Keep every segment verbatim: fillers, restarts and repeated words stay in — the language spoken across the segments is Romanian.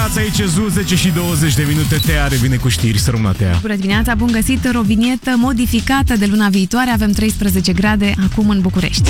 dimineața, aici e Zoo, zece și douăzeci de minute. Tea revine cu știri, să rămână Tea. Bună dimineața, bun găsit, rovinietă modificată de luna viitoare. Avem treisprezece grade acum în București.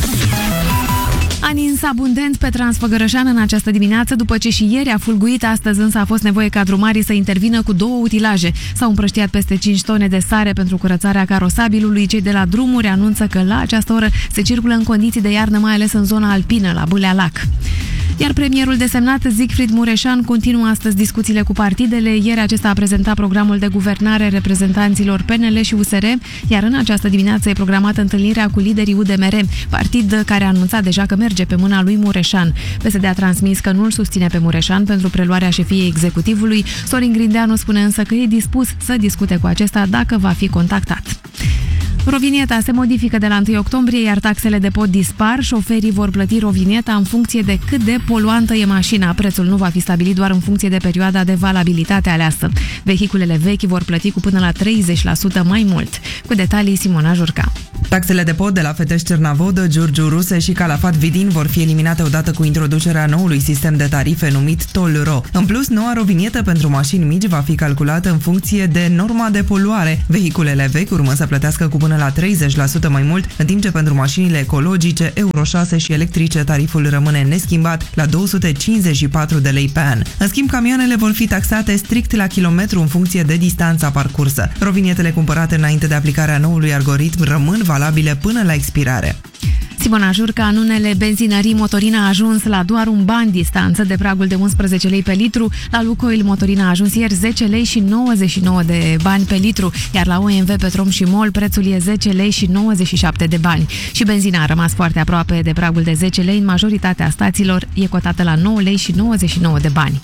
Anins abundent pe Transfăgărășan în această dimineață, după ce și ieri a fulguit, astăzi însă a fost nevoie ca drumarii să intervină cu două utilaje. S-au împrăștiat peste cinci tone de sare pentru curățarea carosabilului. Cei de la drumuri anunță că la această oră se circulă în condiții de iarnă, mai ales în zona alpină, la Bâlea Lac. Iar premierul desemnat Siegfried Mureșan continuă astăzi discuțiile cu partidele. Ieri acesta a prezentat programul de guvernare reprezentanților P N L și U S R, iar în această dimineață e programată întâlnirea cu liderii U D M R, partid care a anunțat deja că merge pe mâna lui Mureșan. P S D a transmis că nu îl susține pe Mureșan pentru preluarea șefiei executivului. Sorin Grindeanu spune însă că e dispus să discute cu acesta dacă va fi contactat. Rovinieta se modifică de la întâi octombrie, iar taxele de pod dispar. Șoferii vor plăti rovinieta în funcție de cât de poluantă e mașina. Prețul nu va fi stabilit doar în funcție de perioada de valabilitate aleasă. Vehiculele vechi vor plăti cu până la treizeci la sută mai mult. Cu detalii, Simona Jurca. Taxele de pod de la Fetești-Cernavodă, Giurgiu Ruse și Calafat Vidin vor fi eliminate odată cu introducerea noului sistem de tarife numit Toll-Ro. În plus, noua rovinietă pentru mașini mici va fi calculată în funcție de norma de poluare. Vehiculele vechi urmă să plătească cu până la treizeci la sută mai mult, în timp ce pentru mașinile ecologice, Euro șase și electrice, tariful rămâne neschimbat la două sute cincizeci și patru de lei pe an. În schimb, camioanele vor fi taxate strict la kilometru în funcție de distanța parcursă. Rovinietele cumpărate înainte de aplicarea noului algoritm rămân valabile până la expirare. Simona Jurca, în unele benzinării motorina a ajuns la doar un ban distanță de pragul de unsprezece lei pe litru. La Lukoil motorina a ajuns ieri zece lei și nouăzeci și nouă de bani pe litru, iar la O M V Petrom și MOL prețul e zece lei și nouăzeci și șapte de bani. Și benzina a rămas foarte aproape de pragul de zece lei, în majoritatea stațiilor e cotată la nouă lei și nouăzeci și nouă de bani.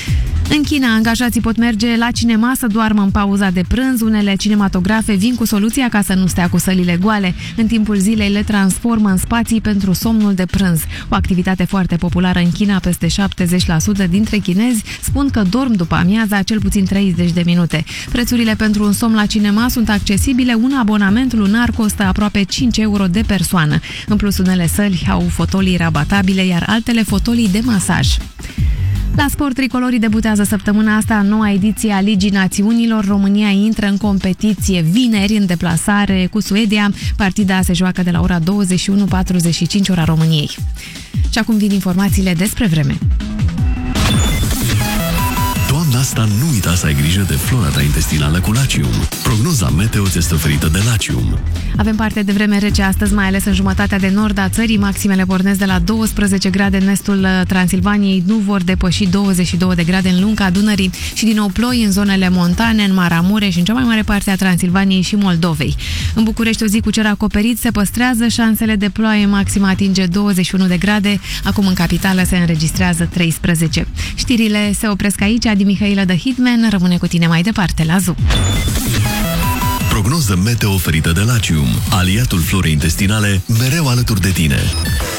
În China, angajații pot merge la cinema să doarmă în pauza de prânz. Unele cinematografe vin cu soluția ca să nu stea cu sălile goale. În timpul zilei le transformă în spații pentru somnul de prânz. O activitate foarte populară în China, peste șaptezeci la sută dintre chinezi spun că dorm după amiaza cel puțin treizeci de minute. Prețurile pentru un somn la cinema sunt accesibile. Un abonament lunar costă aproape cinci euro de persoană. În plus, unele săli au fotolii rabatabile, iar altele fotolii de masaj. La sport, tricolorii debutează săptămâna asta în noua ediție a Ligii Națiunilor. România intră în competiție vineri în deplasare cu Suedia. Partida se joacă de la ora douăzeci și unu patruzeci și cinci ora României. Și acum vin informațiile despre vreme. Toamna asta nu uita să ai grijă de flora ta intestinală cu Lacium. Prognoza meteo ți este oferită de Lacium. Avem parte de vreme rece astăzi, mai ales în jumătatea de nord a țării. Maximele pornesc de la douăsprezece grade în estul Transilvaniei, nu vor depăși douăzeci și două de grade în lunga Dunării și din nou ploi în zonele montane, în Maramureș și în cea mai mare parte a Transilvaniei și Moldovei. În București, o zi cu cer acoperit, se păstrează șansele de ploaie, maxim atinge douăzeci și unu de grade. Acum în capitală se înregistrează treisprezece. Știrile se opresc aici. Adi Mihailă de Hitman rămâne cu tine mai departe la Zoo. Prognoză meteo oferită de Lacium, aliatul florei intestinale, mereu alături de tine.